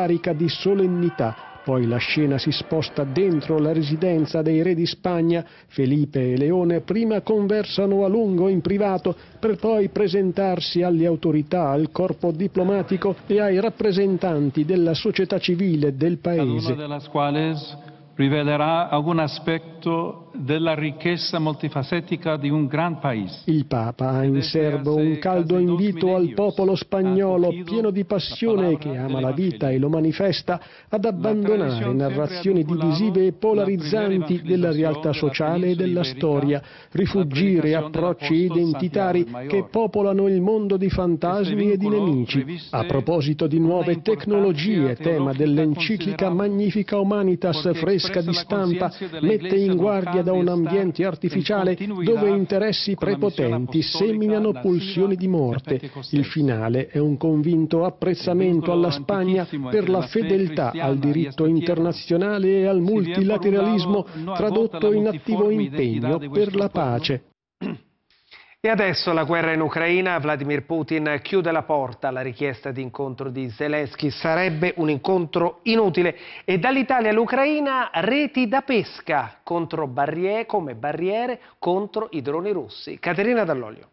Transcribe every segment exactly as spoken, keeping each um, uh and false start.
carica di solennità. Poi la scena si sposta dentro la residenza dei re di Spagna. Felipe e Leone prima conversano a lungo in privato per poi presentarsi alle autorità, al corpo diplomatico e ai rappresentanti della società civile del paese. Una delle quali rivelerà alcun aspetto della ricchezza multifacetica di un gran paese. Il Papa ha in serbo un caldo invito al popolo spagnolo pieno di passione che ama la vita e lo manifesta ad abbandonare narrazioni divisive e polarizzanti della realtà sociale e della storia, rifuggire approcci identitari che popolano il mondo di fantasmi e di nemici. A proposito di nuove tecnologie, tema dell'enciclica Magnifica Humanitas fresca di stampa, mette in guardia da un ambiente artificiale dove interessi prepotenti seminano pulsioni di morte. Il finale è un convinto apprezzamento alla Spagna per la fedeltà al diritto internazionale e al multilateralismo, tradotto in attivo impegno per la pace. E adesso la guerra in Ucraina. Vladimir Putin chiude la porta alla richiesta di incontro di Zelensky. Sarebbe un incontro inutile. E dall'Italia all'Ucraina reti da pesca contro barriere, come barriere contro i droni russi. Caterina Dall'Olio.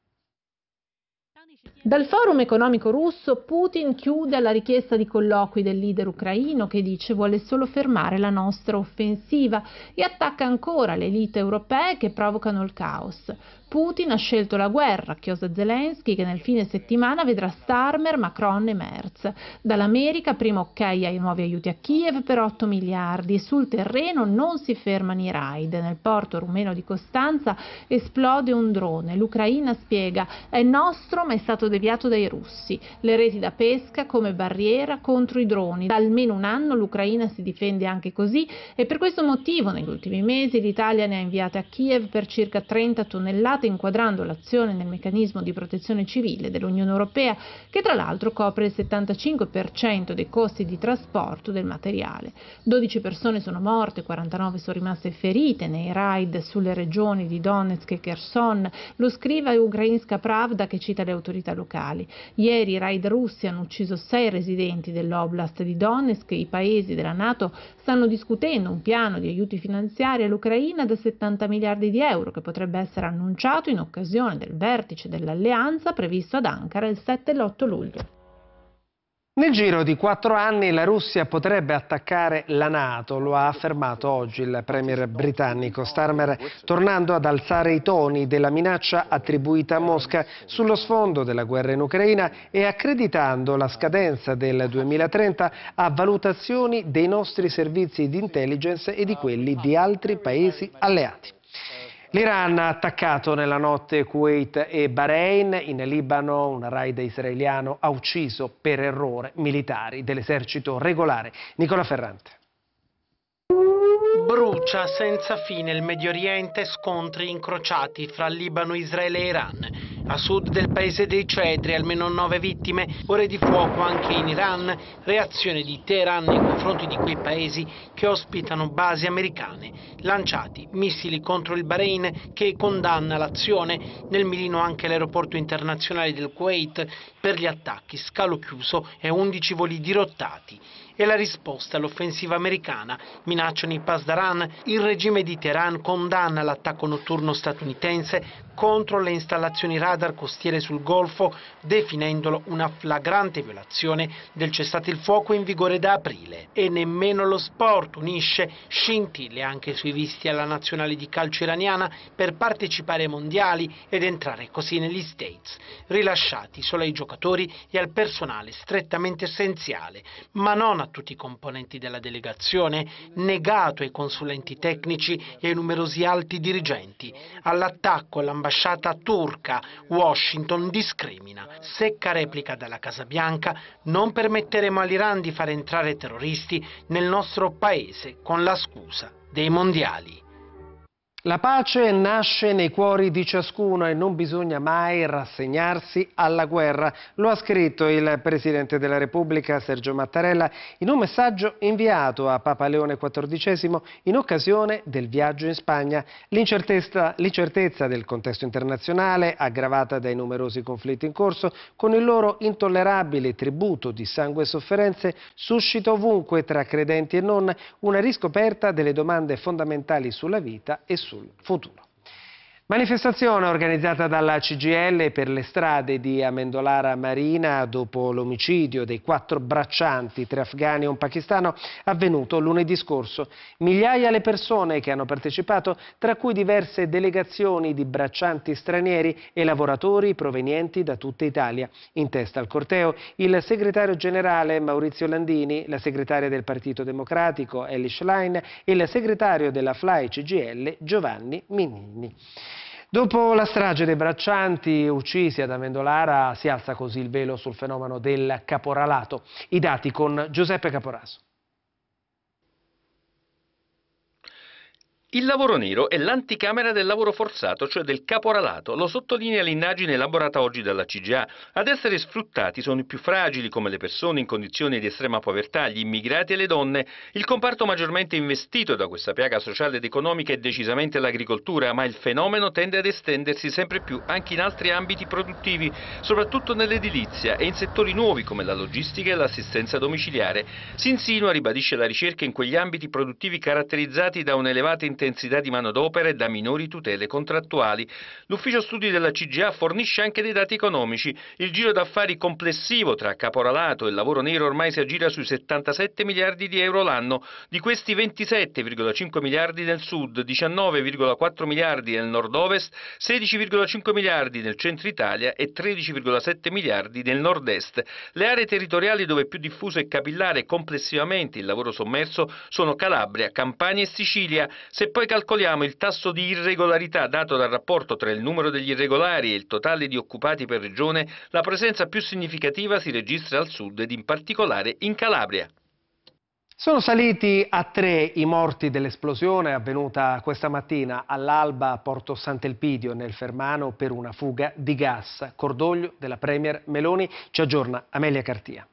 Dal forum economico russo Putin chiude alla richiesta di colloqui del leader ucraino che dice vuole solo fermare la nostra offensiva e attacca ancora le elite europee che provocano il caos. Putin ha scelto la guerra, chiosa Zelensky, che nel fine settimana vedrà Starmer, Macron e Merz. Dall'America prima ok ai nuovi aiuti a Kiev per otto miliardi e sul terreno non si fermano i raid. Nel porto rumeno di Costanza esplode un drone. L'Ucraina spiega è nostro ma è stato deviato dai russi. Le reti da pesca come barriera contro i droni. Da almeno un anno l'Ucraina si difende anche così e per questo motivo negli ultimi mesi l'Italia ne ha inviate a Kiev per circa trenta tonnellate, inquadrando l'azione nel meccanismo di protezione civile dell'Unione Europea, che tra l'altro copre il settantacinque per cento dei costi di trasporto del materiale. dodici persone sono morte, quarantanove sono rimaste ferite nei raid sulle regioni di Donetsk e Kherson, lo scrive Ukrainska Pravda che cita le autorità locali. Ieri i raid russi hanno ucciso sei residenti dell'oblast di Donetsk. I paesi della NATO stanno discutendo un piano di aiuti finanziari all'Ucraina da settanta miliardi di euro che potrebbe essere annunciato in occasione del vertice dell'alleanza previsto ad Ankara il sette e l'otto luglio. Nel giro di quattro anni la Russia potrebbe attaccare la NATO, lo ha affermato oggi il premier britannico Starmer, tornando ad alzare i toni della minaccia attribuita a Mosca sullo sfondo della guerra in Ucraina e accreditando la scadenza del duemilatrenta a valutazioni dei nostri servizi di intelligence e di quelli di altri paesi alleati. L'Iran ha attaccato nella notte Kuwait e Bahrain. In Libano un raid israeliano ha ucciso per errore militari dell'esercito regolare. Nicola Ferrante. Brucia senza fine il Medio Oriente, scontri incrociati fra Libano, Israele e Iran. A sud del paese dei Cedri almeno nove vittime, ore di fuoco anche in Iran, reazione di Teheran nei confronti di quei paesi che ospitano basi americane, lanciati missili contro il Bahrain che condanna l'azione, nel mirino anche l'aeroporto internazionale del Kuwait per gli attacchi, scalo chiuso e undici voli dirottati. E la risposta all'offensiva americana, minacciano i Pasdaran, il regime di Teheran condanna l'attacco notturno statunitense contro le installazioni radar costiere sul Golfo, definendolo una flagrante violazione del cessate il fuoco in vigore da aprile. E nemmeno lo sport unisce, scintille anche sui visti alla nazionale di calcio iraniana per partecipare ai mondiali ed entrare così negli States, rilasciati solo ai giocatori e al personale strettamente essenziale, ma non a tutti i componenti della delegazione, negato ai consulenti tecnici e ai numerosi alti dirigenti. All'attacco all'ambasciata turca, Washington discrimina. Secca replica dalla Casa Bianca: non permetteremo all'Iran di far entrare terroristi nel nostro paese con la scusa dei mondiali. La pace nasce nei cuori di ciascuno e non bisogna mai rassegnarsi alla guerra, lo ha scritto il Presidente della Repubblica Sergio Mattarella in un messaggio inviato a Papa Leone quattordicesimo in occasione del viaggio in Spagna. L'incertezza, l'incertezza del contesto internazionale, aggravata dai numerosi conflitti in corso, con il loro intollerabile tributo di sangue e sofferenze, suscita ovunque tra credenti e non una riscoperta delle domande fondamentali sulla vita e sul futuro. Manifestazione organizzata dalla C G I L per le strade di Amendolara Marina dopo l'omicidio dei quattro braccianti, tre afghani e un pakistano, avvenuto lunedì scorso. Migliaia le persone che hanno partecipato, tra cui diverse delegazioni di braccianti stranieri e lavoratori provenienti da tutta Italia. In testa al corteo il segretario generale Maurizio Landini, la segretaria del Partito Democratico Elly Schlein e il segretario della F L A I C G I L Giovanni Minnini. Dopo la strage dei braccianti uccisi ad Amendolara si alza così il velo sul fenomeno del caporalato. I dati con Giuseppe Caporaso. Il lavoro nero è l'anticamera del lavoro forzato, cioè del caporalato, lo sottolinea l'indagine elaborata oggi dalla C G I A. Ad essere sfruttati sono i più fragili, come le persone in condizioni di estrema povertà, gli immigrati e le donne. Il comparto maggiormente investito da questa piaga sociale ed economica è decisamente l'agricoltura, ma il fenomeno tende ad estendersi sempre più anche in altri ambiti produttivi, soprattutto nell'edilizia e in settori nuovi come la logistica e l'assistenza domiciliare. Si insinua, ribadisce la ricerca, in quegli ambiti produttivi caratterizzati da un'elevata intensità di manodopera e da minori tutele contrattuali. L'ufficio studi della C G I A fornisce anche dei dati economici. Il giro d'affari complessivo tra caporalato e lavoro nero ormai si aggira sui settantasette miliardi di euro l'anno, di questi ventisette virgola cinque miliardi nel sud, diciannove virgola quattro miliardi nel nord-ovest, sedici virgola cinque miliardi nel centro Italia e tredici virgola sette miliardi nel nord-est. Le aree territoriali dove è più diffuso e capillare complessivamente il lavoro sommerso sono Calabria, Campania e Sicilia. Se poi calcoliamo il tasso di irregolarità dato dal rapporto tra il numero degli irregolari e il totale di occupati per regione, la presenza più significativa si registra al sud ed in particolare in Calabria. Sono saliti a tre i morti dell'esplosione avvenuta questa mattina all'alba a Porto Sant'Elpidio nel Fermano per una fuga di gas. Cordoglio della Premier Meloni, ci aggiorna Amelia Cartia.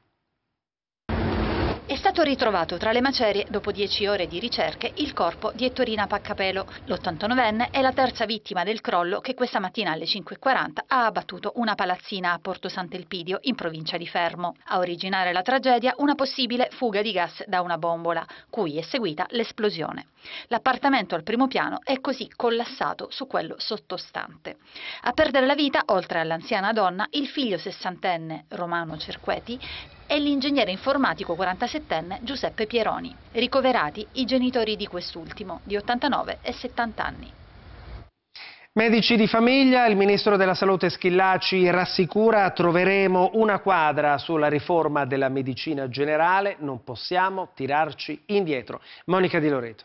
È stato ritrovato tra le macerie, dopo dieci ore di ricerche, il corpo di Ettorina Paccapelo. l'ottantanovenne è la terza vittima del crollo che questa mattina alle cinque e quaranta ha abbattuto una palazzina a Porto Sant'Elpidio, in provincia di Fermo. A originare la tragedia una possibile fuga di gas da una bombola, cui è seguita l'esplosione. L'appartamento al primo piano è così collassato su quello sottostante. A perdere la vita, oltre all'anziana donna, il figlio sessantenne Romano Cerqueti e l'ingegnere informatico quarantasettenne Giuseppe Pieroni. Ricoverati i genitori di quest'ultimo, di ottantanove e settanta anni. Medici di famiglia, il ministro della Salute Schillaci rassicura: troveremo una quadra sulla riforma della medicina generale, non possiamo tirarci indietro. Monica Di Loreto.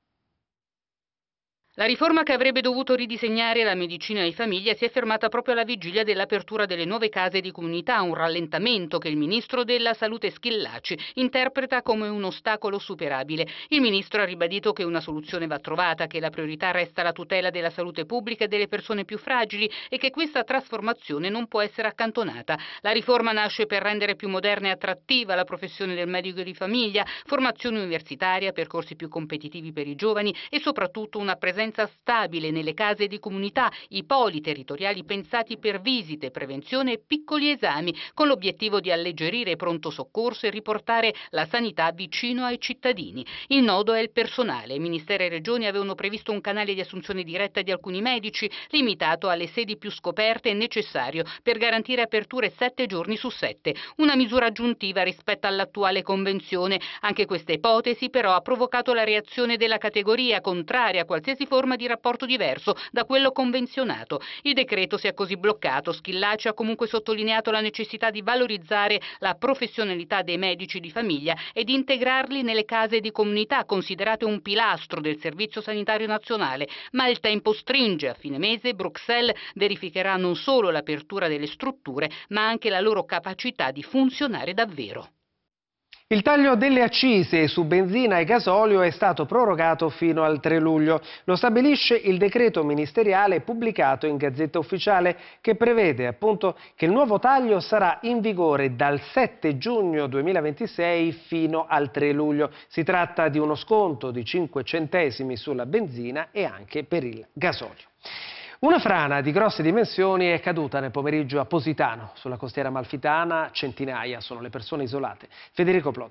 La riforma che avrebbe dovuto ridisegnare la medicina di famiglia si è fermata proprio alla vigilia dell'apertura delle nuove case di comunità, un rallentamento che il ministro della Salute Schillaci interpreta come un ostacolo superabile. Il ministro ha ribadito che una soluzione va trovata, che la priorità resta la tutela della salute pubblica e delle persone più fragili e che questa trasformazione non può essere accantonata. La riforma nasce per rendere più moderna e attrattiva la professione del medico di famiglia, formazione universitaria, percorsi più competitivi per i giovani e soprattutto una presenza stabile nelle case di comunità, i poli territoriali pensati per visite, prevenzione e piccoli esami, con l'obiettivo di alleggerire pronto soccorso e riportare la sanità vicino ai cittadini. Il nodo è il personale. Ministero e regioni avevano previsto un canale di assunzione diretta di alcuni medici, limitato alle sedi più scoperte e necessario per garantire aperture sette giorni su sette, una misura aggiuntiva rispetto all'attuale convenzione. Anche questa ipotesi però ha provocato la reazione della categoria, contraria a qualsiasi forma di rapporto diverso da quello convenzionato. Il decreto si è così bloccato. Schillaci ha comunque sottolineato la necessità di valorizzare la professionalità dei medici di famiglia e di integrarli nelle case di comunità, considerate un pilastro del Servizio Sanitario Nazionale. Ma il tempo stringe. A fine mese Bruxelles verificherà non solo l'apertura delle strutture, ma anche la loro capacità di funzionare davvero. Il taglio delle accise su benzina e gasolio è stato prorogato fino al tre luglio. Lo stabilisce il decreto ministeriale pubblicato in Gazzetta Ufficiale, che prevede appunto che il nuovo taglio sarà in vigore dal sette giugno duemilaventisei fino al tre luglio. Si tratta di uno sconto di cinque centesimi sulla benzina e anche per il gasolio. Una frana di grosse dimensioni è caduta nel pomeriggio a Positano. Sulla costiera amalfitana centinaia sono le persone isolate. Federico Plot.